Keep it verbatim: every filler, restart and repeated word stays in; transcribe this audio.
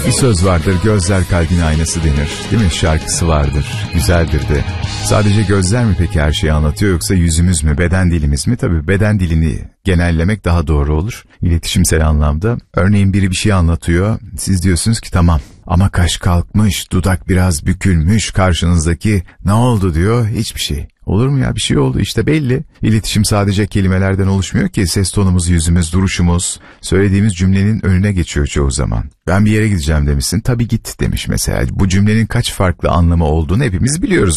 Bir söz vardır, gözler kalbin aynası denir, değil mi? Şarkısı vardır, güzeldir de. Sadece gözler mi peki her şeyi anlatıyor, yoksa yüzümüz mü, beden dilimiz mi? Tabii beden dilini genellemek daha doğru olur iletişimsel anlamda. Örneğin biri bir şey anlatıyor, siz diyorsunuz ki tamam, ama kaş kalkmış, dudak biraz bükülmüş, karşınızdaki ne oldu diyor, hiçbir şey. Olur mu ya, bir şey oldu işte, belli. İletişim sadece kelimelerden oluşmuyor ki, ses tonumuz, yüzümüz, duruşumuz, söylediğimiz cümlenin önüne geçiyor çoğu zaman. Ben bir yere gideceğim demişsin, tabii git demiş mesela. Bu cümlenin kaç farklı anlamı olduğunu hepimiz biliyoruz.